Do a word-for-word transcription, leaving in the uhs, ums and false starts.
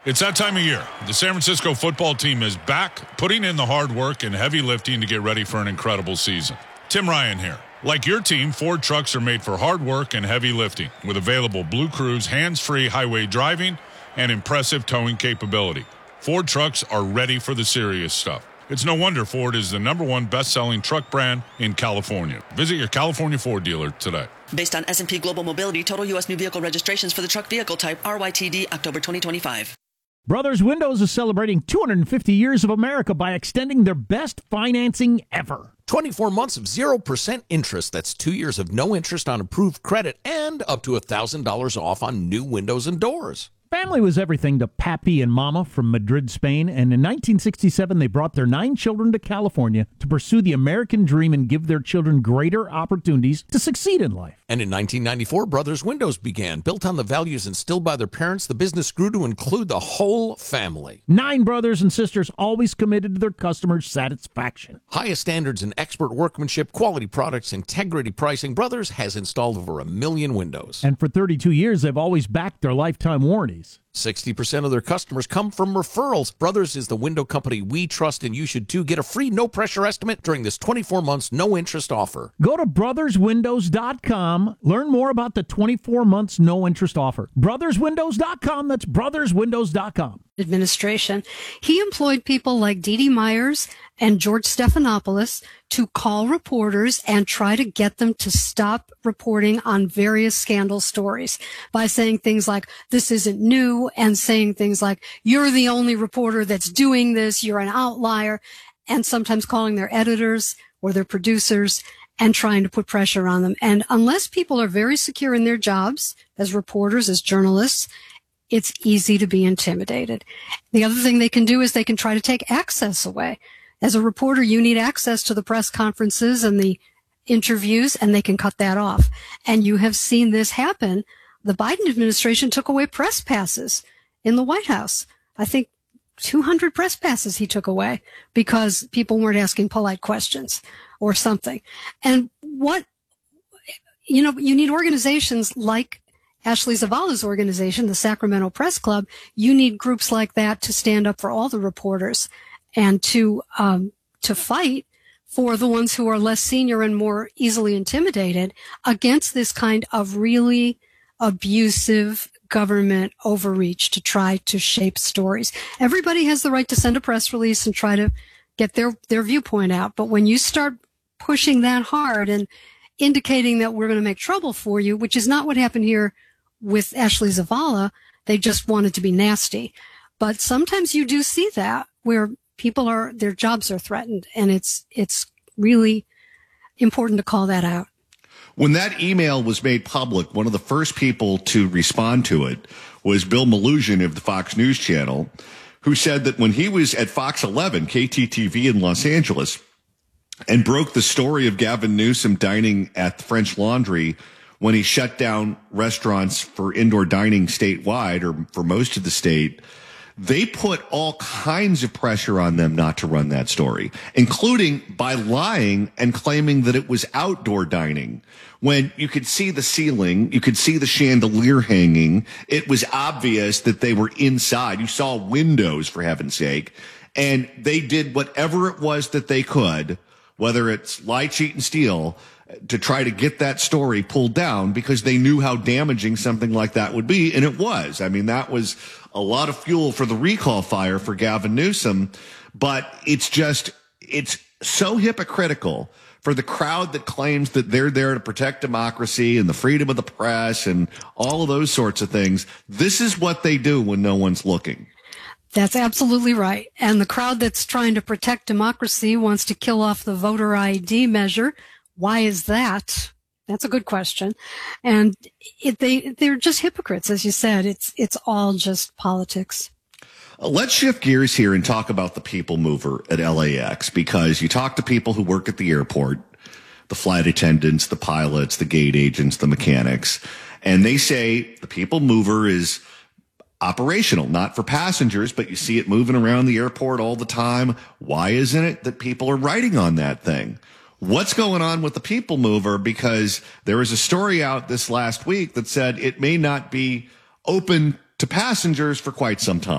It's that time of year. The San Francisco football team is back, putting in the hard work and heavy lifting to get ready for an incredible season. Tim Ryan here. Like your team, Ford trucks are made for hard work and heavy lifting, with available Blue Cruise hands-free highway driving and impressive towing capability. Ford trucks are ready for the serious stuff. It's no wonder Ford is the number one best-selling truck brand in California. Visit your California Ford dealer today. Based on S and P Global Mobility, total U S new vehicle registrations for the truck vehicle type R Y T D October twenty twenty-five. Brothers Windows is celebrating two hundred fifty years of America by extending their best financing ever. twenty-four months of zero percent interest. That's two years of no interest on approved credit and up to one thousand dollars off on new windows and doors. Family was everything to Pappy and Mama from Madrid, Spain, and in nineteen sixty-seven they brought their nine children to California to pursue the American dream and give their children greater opportunities to succeed in life. And in nineteen ninety-four, Brothers Windows began. Built on the values instilled by their parents, the business grew to include the whole family. Nine brothers and sisters always committed to their customers' satisfaction. Highest standards in expert workmanship, quality products, integrity pricing. Brothers has installed over a million windows. And for thirty-two years, they've always backed their lifetime warranties. sixty percent of their customers come from referrals. Brothers is the window company we trust, and you should too. Get a free no-pressure estimate during this twenty-four months no-interest offer. Go to brothers windows dot com. Learn more about the twenty-four months no-interest offer. brothers windows dot com. That's brothers windows dot com. Administration. He employed people like Dee Dee Myers and George Stephanopoulos to call reporters and try to get them to stop reporting on various scandal stories by saying things like, this isn't new, and saying things like, you're the only reporter that's doing this, you're an outlier, and sometimes calling their editors or their producers and trying to put pressure on them. And unless people are very secure in their jobs as reporters, as journalists, it's easy to be intimidated. The other thing they can do is they can try to take access away. As a reporter, you need access to the press conferences and the interviews, and they can cut that off. And you have seen this happen. The Biden administration took away press passes in the White House. I think two hundred press passes he took away because people weren't asking polite questions or something. And what, you know, you need organizations like Ashley Zavala's organization, the Sacramento Press Club. You need groups like that to stand up for all the reporters and to um to fight for the ones who are less senior and more easily intimidated against this kind of really abusive government overreach to try to shape stories. Everybody has the right to send a press release and try to get their their viewpoint out, but when you start pushing that hard and indicating that we're going to make trouble for you, which is not what happened here with Ashley Zavala, they just wanted to be nasty. But sometimes you do see that where people are, their jobs are threatened, and it's it's really important to call that out. When that email was made public, one of the first people to respond to it was Bill Melugin of the Fox News Channel, who said that when he was at Fox eleven, K T T V in Los Angeles, and broke the story of Gavin Newsom dining at the French Laundry when he shut down restaurants for indoor dining statewide, or for most of the state, they put all kinds of pressure on them not to run that story, including by lying and claiming that it was outdoor dining. When you could see the ceiling, you could see the chandelier hanging. It was obvious that they were inside. You saw windows, for heaven's sake. And they did whatever it was that they could, whether it's lie, cheat, and steal, to try to get that story pulled down because they knew how damaging something like that would be. And it was. I mean, that was a lot of fuel for the recall fire for Gavin Newsom. But it's just, it's so hypocritical for the crowd that claims that they're there to protect democracy and the freedom of the press and all of those sorts of things. This is what they do when no one's looking. That's absolutely right. And the crowd that's trying to protect democracy wants to kill off the voter I D measure. Why is that? That's a good question. And it, they, they're just hypocrites, as you said. It's, it's all just politics. Uh, let's shift gears here and talk about the people mover at L A X, because you talk to people who work at the airport, the flight attendants, the pilots, the gate agents, the mechanics, and they say the people mover is operational, not for passengers, but you see it moving around the airport all the time. Why isn't it that people are writing on that thing? What's going on with the people mover? Because there was a story out this last week that said it may not be open to passengers for quite some time.